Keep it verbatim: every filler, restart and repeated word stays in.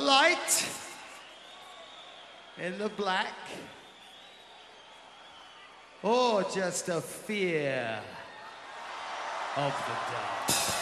light in the black, or just a fear of the dark.